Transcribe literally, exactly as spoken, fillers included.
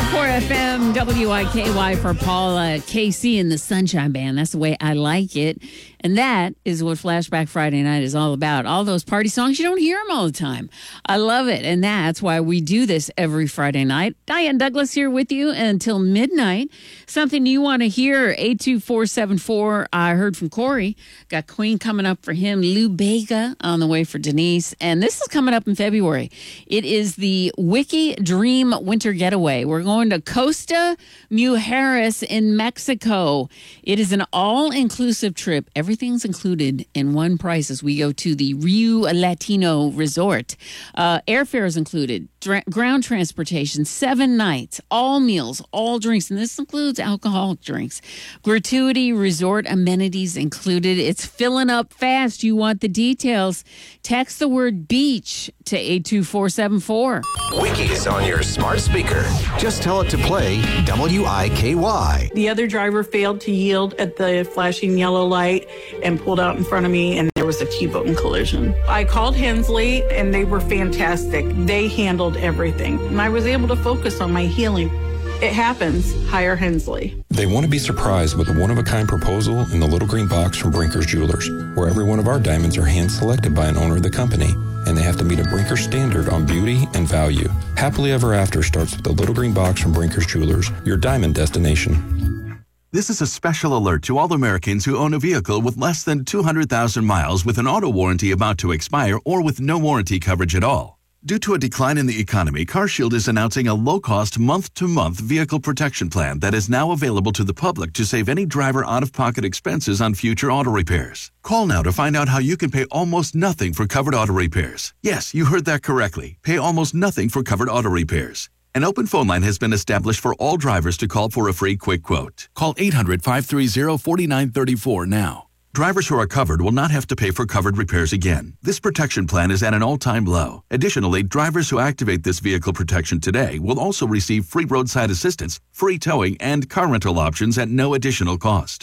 four F M, W I K Y for Paula Casey and the Sunshine Band. That's the way I like it. And that is what Flashback Friday Night is all about. All those party songs, you don't hear them all the time. I love it. And that's why we do this every Friday night. Diane Douglas here with you until midnight. Something you want to hear, eight two four seven four. I heard from Corey. Got Queen coming up for him. Lou Bega on the way for Denise. And this is coming up in February. It is the Wiki Dream Winter Getaway. We're going to Costa Mujeres in Mexico. It is an all-inclusive trip. Everything's included in one price as we go to the Rio Latino Resort. Uh, airfare is included, dra- ground transportation, seven nights, all meals, all drinks, and this includes alcoholic drinks. Gratuity, resort amenities included. It's filling up fast. You want the details. Text the word beach to eight two four seven four. Wiki is on your smart speaker. Just tell it to play W I K Y. The other driver failed to yield at the flashing yellow light and pulled out in front of me, and there was a T-bone collision. I called Hensley, and they were fantastic. They handled everything, and I was able to focus on my healing. It happens. Hire Hensley. They want to be surprised with a one-of-a-kind proposal in the little green box from Brinker's Jewelers, where every one of our diamonds are hand-selected by an owner of the company, and they have to meet a Brinker standard on beauty and value. Happily Ever After starts with the little green box from Brinker's Jewelers, your diamond destination. This is a special alert to all Americans who own a vehicle with less than two hundred thousand miles with an auto warranty about to expire or with no warranty coverage at all. Due to a decline in the economy, CarShield is announcing a low-cost month-to-month vehicle protection plan that is now available to the public to save any driver out-of-pocket expenses on future auto repairs. Call now to find out how you can pay almost nothing for covered auto repairs. Yes, you heard that correctly. Pay almost nothing for covered auto repairs. An open phone line has been established for all drivers to call for a free quick quote. Call eight hundred, five three zero, four nine three four now. Drivers who are covered will not have to pay for covered repairs again. This protection plan is at an all-time low. Additionally, drivers who activate this vehicle protection today will also receive free roadside assistance, free towing, and car rental options at no additional cost.